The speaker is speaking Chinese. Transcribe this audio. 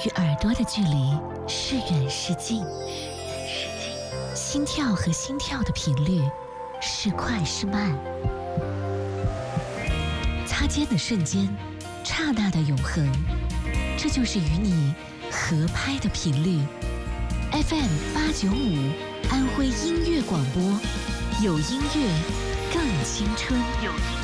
与耳朵的距离是远是近，心跳和心跳的频率是快是慢，擦肩的瞬间，刹那的永恒，这就是与你合拍的频率。FM895安徽音乐广播，有音乐更青春。